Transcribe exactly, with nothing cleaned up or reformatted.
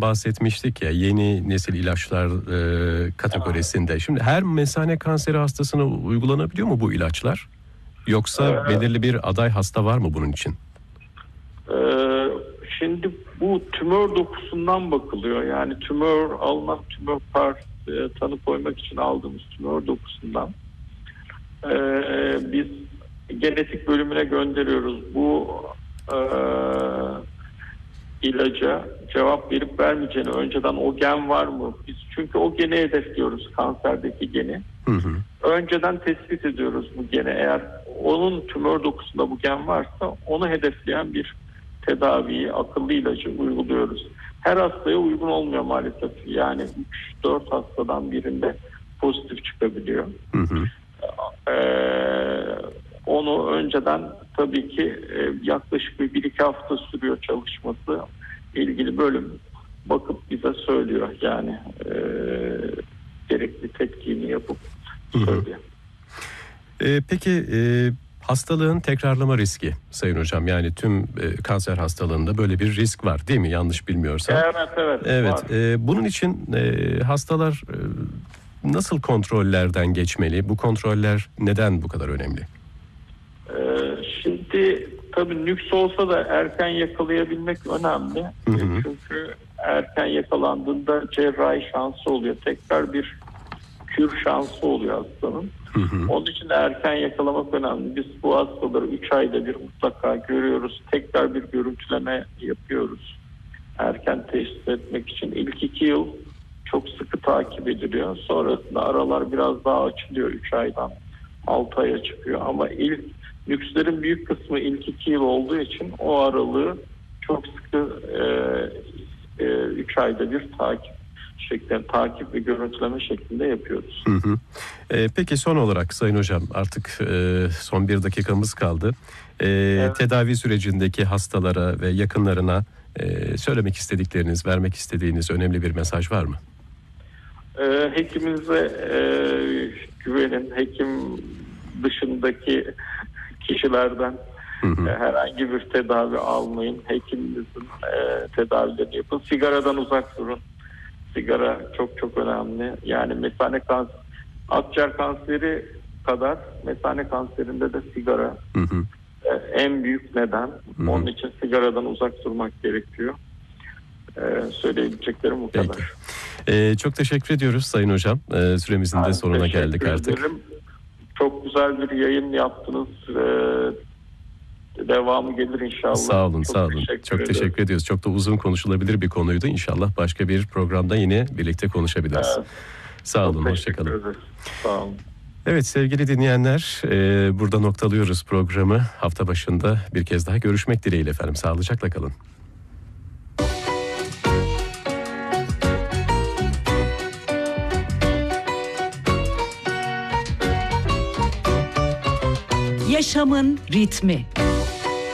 ilaçlardan bahsetmiştik ya, yeni nesil ilaçlar e, kategorisinde. Şimdi her mesane kanseri hastasına uygulanabiliyor mu bu ilaçlar? Yoksa Ee, belirli bir aday hasta var mı bunun için? E, şimdi bu tümör dokusundan bakılıyor. Yani tümör alınan tümör par e, tanı koymak için aldığımız tümör dokusundan e, biz genetik bölümüne gönderiyoruz. Bu e, ilaca cevap verip vermeyeceğini, önceden o gen var mı? Biz çünkü o geni hedefliyoruz, kanserdeki geni. Hı hı. Önceden tespit ediyoruz bu geni. Eğer onun tümör dokusunda bu gen varsa onu hedefleyen bir tedaviyi, akıllı ilacı uyguluyoruz. Her hastaya uygun olmuyor maalesef. Yani üç dört hastadan birinde pozitif çıkabiliyor. Hı hı. Ee, onu önceden tabii ki e, yaklaşık bir, bir iki hafta sürüyor çalışması. İlgili bölüm bakıp bize söylüyor. Yani e, gerekli tetkini yapıp söylüyor. Ee, peki e, hastalığın tekrarlama riski Sayın Hocam, yani tüm e, kanser hastalığında böyle bir risk var değil mi? Yanlış bilmiyorsam. Evet, evet. Evet. E, bunun için e, hastalar e, nasıl kontrollerden geçmeli? Bu kontroller neden bu kadar önemli? Ee, şimdi tabii nüks olsa da erken yakalayabilmek önemli. Hı hı. Çünkü erken yakalandığında cerrahi şansı oluyor. Tekrar bir kür şansı oluyor hastanın. Hı hı. Onun için erken yakalamak önemli. Biz bu hastaları üç ayda bir mutlaka görüyoruz. Tekrar bir görüntüleme yapıyoruz. Erken teşhis etmek için. İlk iki yıl çok sıkı takip ediliyor. Sonrasında aralar biraz daha açılıyor. üç aydan altı aya çıkıyor. Ama ilk nükslerin büyük kısmı ilk iki yıl olduğu için o aralığı çok sıkı üç ayda bir takip şeklinde, takip ve görüntüleme şeklinde yapıyoruz. Hı hı. E, peki son olarak Sayın Hocam, artık e, son bir dakikamız kaldı. E, Evet. Tedavi sürecindeki hastalara ve yakınlarına e, söylemek istedikleriniz, vermek istediğiniz önemli bir mesaj var mı? E, hekiminize e, güvenin. Hekim dışındaki kişilerden Hı hı. e, herhangi bir tedavi almayın. Hekiminizin e, tedavilerini yapın. Sigaradan uzak durun. Sigara çok çok önemli. Yani mesane kanser, akciğer kanseri kadar mesane kanserinde de sigara Hı hı. e, en büyük neden. Hı hı. Onun için sigaradan uzak durmak gerekiyor. E, söyleyebileceklerim bu Peki. kadar. E, çok teşekkür ediyoruz Sayın Hocam. E, süremizin de Ben sonuna teşekkür geldik artık. ederim. Çok güzel bir yayın yaptınız. E, devamı gelir inşallah. Sağ olun, çok sağ olun. Teşekkür çok ederim. teşekkür ediyoruz. Çok da uzun konuşulabilir bir konuydu. İnşallah başka bir programda yine birlikte konuşabiliriz. Evet. Sağ olun, Çok hoşça kalın. teşekkür ederiz. Sağ olun. Evet sevgili dinleyenler, e, burada noktalıyoruz programı. Hafta başında bir kez daha görüşmek dileğiyle efendim. Sağlıcakla kalın. Yaşamın ritmi.